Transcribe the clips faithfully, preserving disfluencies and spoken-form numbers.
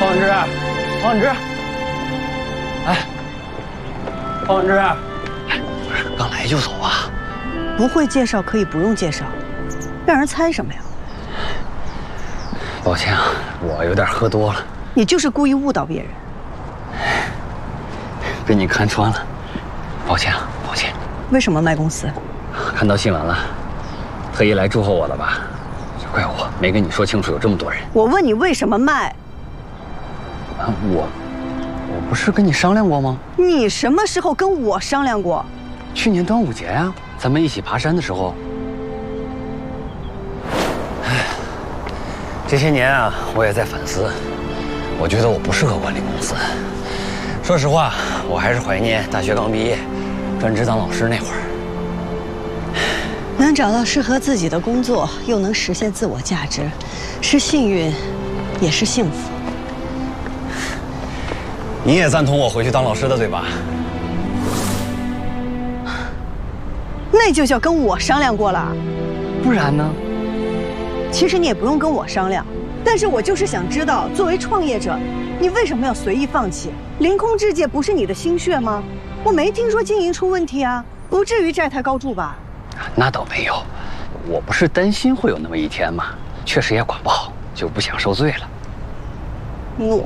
方志，方志，哎，方志，哎， 不是刚来就走啊？ 不会介绍可以不用介绍，让人猜什么呀？ 抱歉啊，我有点喝多了。 你就是故意误导别人。 被你看穿了，抱歉啊，抱歉。 为什么卖公司？ 看到新闻了，特意来祝贺我的吧？怪我没跟你说清楚，有这么多人。 我问你为什么卖？ 啊，我，我不是跟你商量过吗？ 你什么时候跟我商量过？ 去年端午节呀、啊，咱们一起爬山的时候。唉，这些年啊，我也在反思，我觉得我不适合管理公司。说实话，我还是怀念大学刚毕业，专职当老师那会儿。 能找到适合自己的工作，又能实现自我价值，是幸运，也是幸福。 你也赞同我回去当老师的，对吧？ 那就叫跟我商量过了。 不然呢？ 其实你也不用跟我商量，但是我就是想知道，作为创业者，你为什么要随意放弃？凌空智界不是你的心血吗？我没听说经营出问题啊，不至于债台高筑吧？ 那倒没有，我不是担心会有那么一天嘛，确实也管不好，就不想受罪了。 懦夫！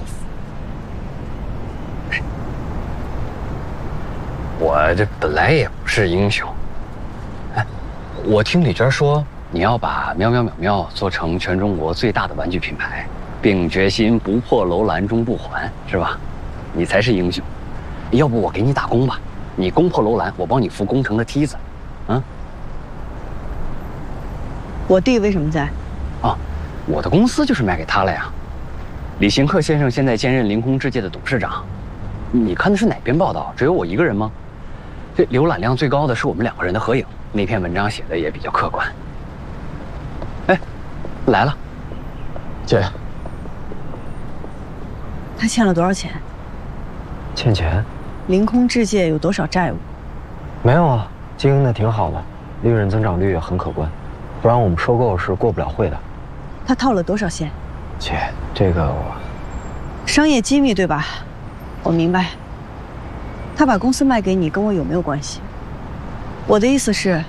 我这本来也不是英雄。哎，我听李娟说，你要把喵喵喵喵做成全中国最大的玩具品牌，并决心不破楼兰终不还，是吧？你才是英雄。要不我给你打工吧，你攻破楼兰，我帮你扶工程的梯子，啊？ 我弟为什么在？ 啊，我的公司就是卖给他了呀。李行客先生现在兼任凌空智界的董事长。你看的是哪篇报道？只有我一个人吗？这浏览量最高的是我们两个人的合影，那篇文章写的也比较客观。哎，来了，姐。 他欠了多少钱？ 欠钱？ 凌空智界有多少债务？ 没有啊，经营的挺好的，利润增长率也很可观，不然我们收购是过不了会的。 他套了多少现？ 姐，这个我…… 商业机密对吧？我明白。他把公司卖给你，跟我有没有关系？我的意思是，